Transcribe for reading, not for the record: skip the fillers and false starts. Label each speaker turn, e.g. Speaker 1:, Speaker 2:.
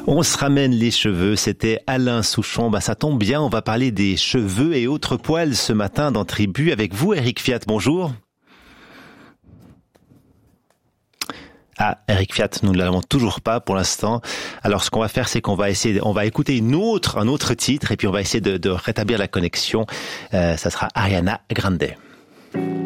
Speaker 1: On se ramène les cheveux, c'était Alain Souchon. Ça tombe bien, on va parler des cheveux et autres poils ce matin dans Tribu avec vous, Eric Fiat. Bonjour. Ah, Eric Fiat, nous ne l'avons toujours pas pour l'instant. Alors, ce qu'on va faire, c'est qu'on va écouter un autre titre, et puis on va essayer de rétablir la connexion. Ça sera Ariana Grande.